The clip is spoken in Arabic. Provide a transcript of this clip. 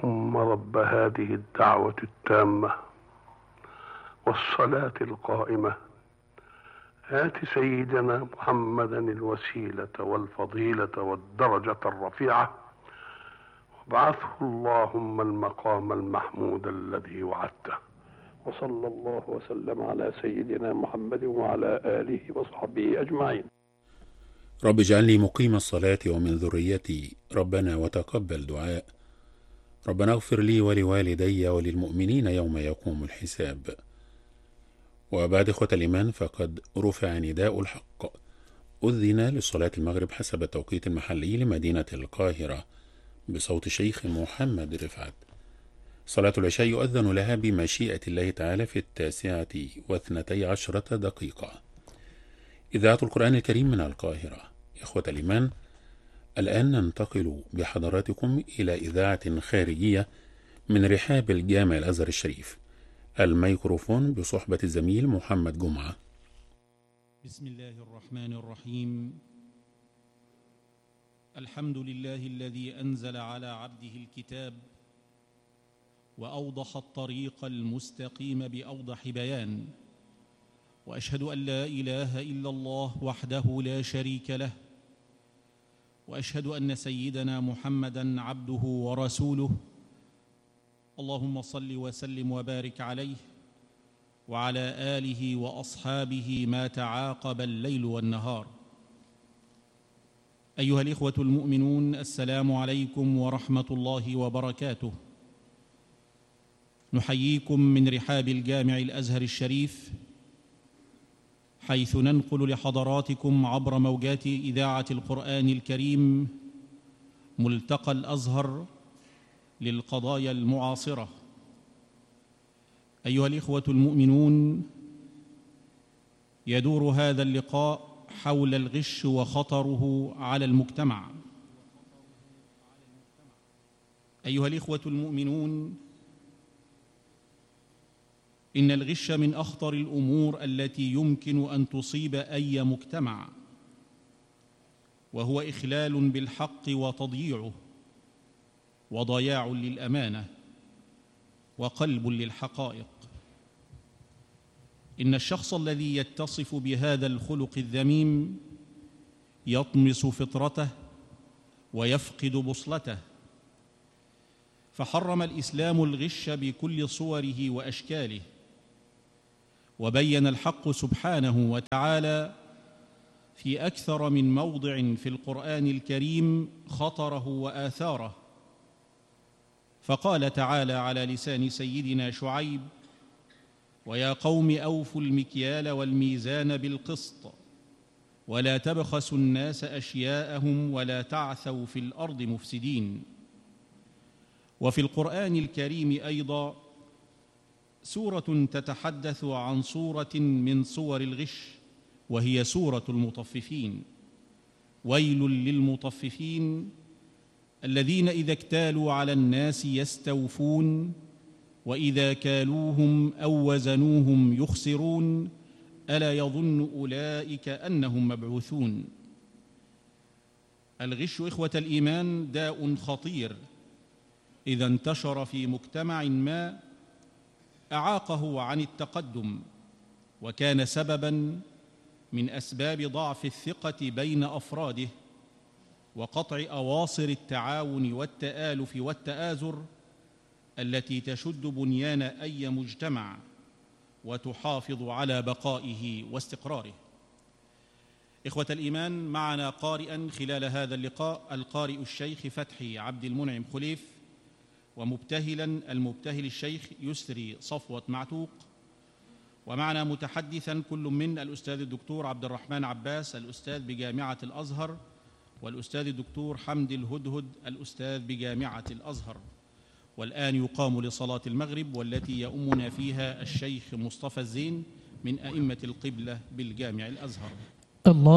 اللهم رب هذه الدعوة التامة والصلاة القائمة آت سيدنا محمدا الوسيلة والفضيلة والدرجة الرفيعة وابعثه اللهم المقام المحمود الذي وعدته. وصلى الله وسلم على سيدنا محمد وعلى آله وصحبه أجمعين. رب اجعلني مقيم الصلاة ومن ذريتي ربنا وتقبل دعاء. ربنا اغفر لي ولوالدي وللمؤمنين يوم يقوم الحساب. وبعد إخوة الإيمان، فقد رفع نداء الحق. أذن لصلاة المغرب حسب التوقيت المحلي لمدينة القاهرة بصوت الشيخ محمد رفعت. صلاة العشاء يؤذن لها بمشيئة الله تعالى في 9:12 إذاعة القرآن الكريم من القاهرة. إخوة الإيمان، الآن ننتقل بحضراتكم إلى إذاعة خارجية من رحاب الجامع الأزهر الشريف. الميكروفون بصحبة الزميل محمد جمعة. بسم الله الرحمن الرحيم. الحمد لله الذي أنزل على عبده الكتاب وأوضح الطريق المستقيم بأوضح بيان، وأشهد أن لا إله إلا الله وحده لا شريك له، وأشهد أن سيدنا محمدًا عبده ورسوله. اللهم صل وسلم وبارك عليه وعلى آله وأصحابه ما تعاقب الليل والنهار. أيها الإخوة المؤمنون، السلام عليكم ورحمة الله وبركاته. نحييكم من رحاب الجامع الأزهر الشريف، حيث ننقل لحضراتكم عبر موجات إذاعة القرآن الكريم ملتقى الأزهر للقضايا المعاصرة. أيها الإخوة المؤمنون، يدور هذا اللقاء حول الغش وخطره على المجتمع. أيها الإخوة المؤمنون، إن الغش من أخطر الأمور التي يمكن أن تصيب أي مجتمع، وهو إخلال بالحق وتضييعه، وضياع للأمانة، وقلب للحقائق. إن الشخص الذي يتصف بهذا الخلق الذميم يطمس فطرته ويفقد بصلته. فحرم الإسلام الغش بكل صوره وأشكاله، وبين الحق سبحانه وتعالى في أكثر من موضع في القرآن الكريم خطره وآثاره. فقال تعالى على لسان سيدنا شعيب: ويا قوم أوفوا المكيال والميزان بالقسط ولا تبخسوا الناس أشياءهم ولا تعثوا في الأرض مفسدين. وفي القرآن الكريم أيضا سورة تتحدث عن صورة من صور الغش، وهي سورة المطففين. ويل للمطففين الذين إذا اكتالوا على الناس يستوفون وإذا كالوهم أو وزنوهم يخسرون ألا يظن أولئك أنهم مبعوثون. الغش إخوة الإيمان داء خطير إذا انتشر في مجتمع ما أعاقه عن التقدم، وكان سبباً من أسباب ضعف الثقة بين أفراده وقطع أواصر التعاون والتآلف والتآزر التي تشد بنيان أي مجتمع وتحافظ على بقائه واستقراره. إخوة الإيمان، معنا قارئاً خلال هذا اللقاء القارئ الشيخ فتحي عبد المنعم خليف، ومبتهلاً المبتهل الشيخ يسري صفوة معتوق، ومعنا متحدثاً كل من الأستاذ الدكتور عبد الرحمن عباس الأستاذ بجامعة الأزهر، والأستاذ الدكتور حمد الهدهد الأستاذ بجامعة الأزهر. والآن يقام لصلاة المغرب، والتي يؤمنا فيها الشيخ مصطفى الزين من أئمة القبلة بالجامع الأزهر. الله